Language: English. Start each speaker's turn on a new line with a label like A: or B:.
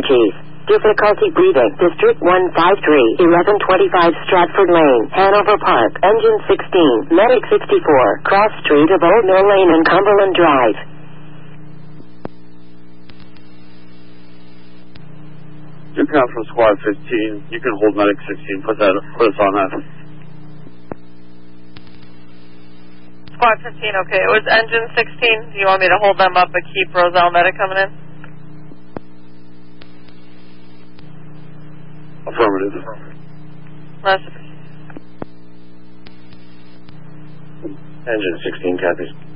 A: difficulties. Difficulty breathing. District 153, 1125 Stratford Lane, Hanover Park. Engine 16, Medic 64, Cross Street of Old Mill Lane and Cumberland Drive.
B: You can come from Squad 15. You can hold Medic 16. Put us on that.
C: Squad 15, okay. It was Engine 16. Do you want me to hold them up but keep Roselle Medic coming in?
B: Affirmative.
C: Last.
B: Engine 16 copies.